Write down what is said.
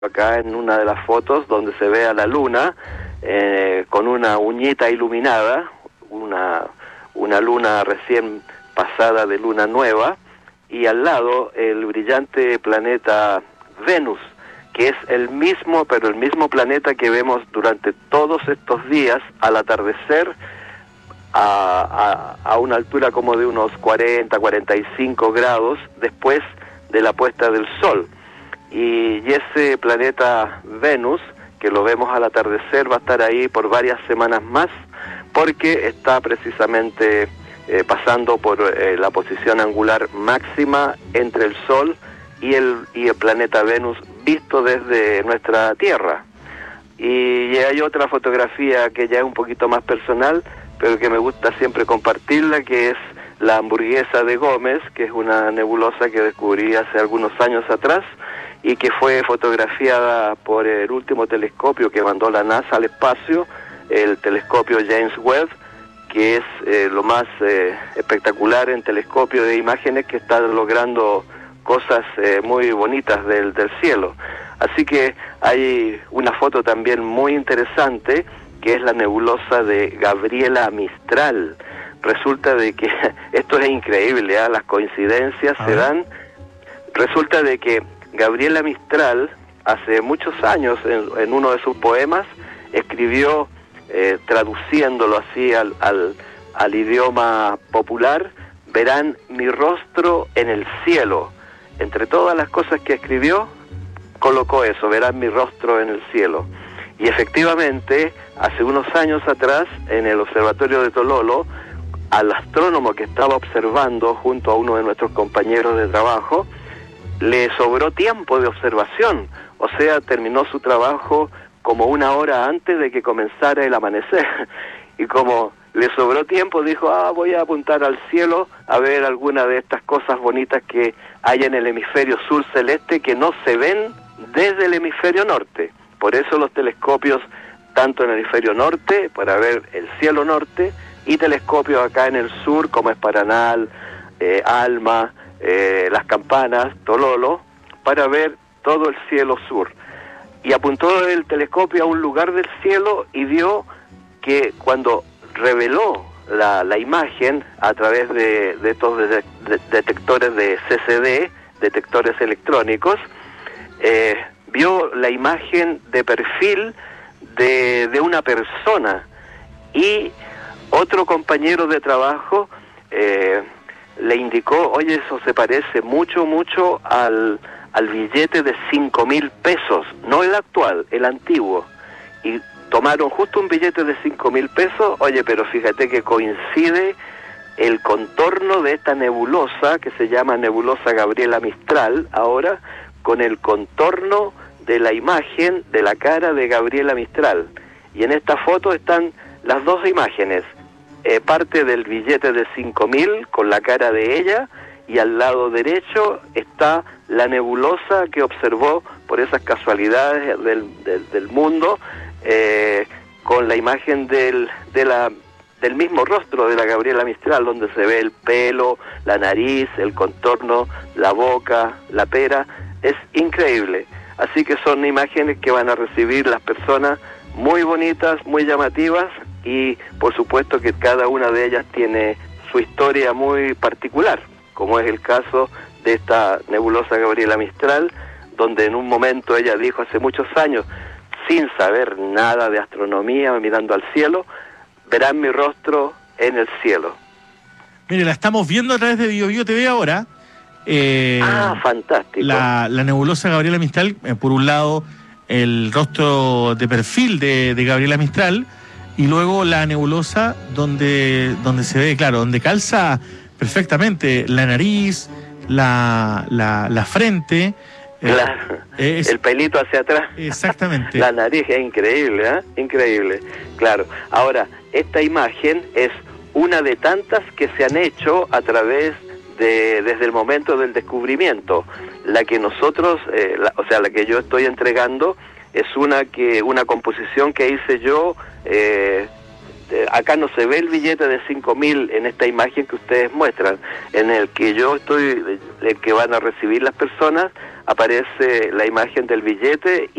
acá en una de las fotos donde se ve a la luna con una uñita iluminada, una luna recién pasada de luna nueva, y al lado el brillante planeta Venus, que es el mismo planeta que vemos durante todos estos días al atardecer a una altura como de unos 40-45 grados después de la puesta del sol. Y ese planeta Venus, que lo vemos al atardecer, va a estar ahí por varias semanas más, porque está precisamente pasando por la posición angular máxima entre el Sol y el planeta Venus visto desde nuestra Tierra. Y hay otra fotografía que ya es un poquito más personal, pero que me gusta siempre compartirla, que es la hamburguesa de Gómez, que es una nebulosa que descubrí hace algunos años atrás, y que fue fotografiada por el último telescopio que mandó la NASA al espacio, el telescopio James Webb, que es lo más espectacular en telescopio de imágenes, que está logrando cosas muy bonitas del cielo. Así que hay una foto también muy interesante, que es la nebulosa de Gabriela Mistral. Resulta de que, esto es increíble, las coincidencias se dan. Resulta de que Gabriela Mistral, hace muchos años, en uno de sus poemas, escribió, traduciéndolo así al idioma popular: verán mi rostro en el cielo. Entre todas las cosas que escribió, colocó eso: verán mi rostro en el cielo. Y efectivamente, hace unos años atrás, en el observatorio de Tololo, al astrónomo que estaba observando junto a uno de nuestros compañeros de trabajo, le sobró tiempo de observación, o sea, terminó su trabajo como una hora antes de que comenzara el amanecer. Y como le sobró tiempo, dijo: voy a apuntar al cielo a ver alguna de estas cosas bonitas que hay en el hemisferio sur celeste, que no se ven desde el hemisferio norte. Por eso los telescopios, tanto en el hemisferio norte, para ver el cielo norte, y telescopios acá en el sur, como es Paranal, Alma, Las Campanas, Tololo, para ver todo el cielo sur. Y apuntó el telescopio a un lugar del cielo y vio que cuando reveló la imagen a través de estos detectores de CCD, detectores electrónicos, vio la imagen de perfil de una persona, y otro compañero de trabajo le indicó: oye, eso se parece mucho al billete de 5.000 pesos, no el actual, el antiguo. Y tomaron justo un billete de 5.000 pesos, oye, pero fíjate que coincide el contorno de esta nebulosa, que se llama nebulosa Gabriela Mistral ahora, con el contorno de la imagen de la cara de Gabriela Mistral. Y en esta foto están las dos imágenes, parte del billete de 5.000 con la cara de ella, y al lado derecho está la nebulosa que observó por esas casualidades del mundo, con la imagen del mismo rostro de la Gabriela Mistral, donde se ve el pelo, la nariz, el contorno, la boca, la pera. Es increíble. Así que son imágenes que van a recibir las personas muy bonitas, muy llamativas, y por supuesto que cada una de ellas tiene su historia muy particular, como es el caso de esta nebulosa Gabriela Mistral, donde en un momento ella dijo, hace muchos años, sin saber nada de astronomía, mirando al cielo: verán mi rostro en el cielo. Mire, la estamos viendo a través de BioBio TV ahora. Fantástico. La nebulosa Gabriela Mistral, por un lado el rostro de perfil de Gabriela Mistral, y luego la nebulosa donde se ve, claro, donde calza perfectamente la nariz, la frente, el pelito hacia atrás. Exactamente. La nariz es increíble, increíble. Claro. Ahora, esta imagen es una de tantas que se han hecho a través desde el momento del descubrimiento. La que nosotros, la que yo estoy entregando, es una composición que hice yo acá no se ve el billete de 5.000 en esta imagen que ustedes muestran, en el que yo estoy, el que van a recibir las personas, aparece la imagen del billete